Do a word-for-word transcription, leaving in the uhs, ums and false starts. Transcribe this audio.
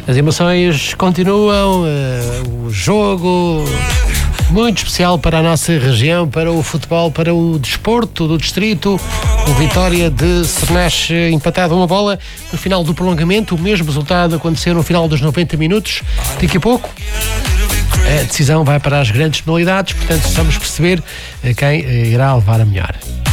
As emoções continuam, uh, o jogo muito especial para a nossa região, para o futebol, para o desporto do distrito. O Vitória de Sernach empatado uma bola no final do prolongamento. O mesmo resultado aconteceu no final dos noventa minutos. Daqui a pouco a decisão vai para as grandes penalidades, portanto vamos perceber quem irá levar a melhor.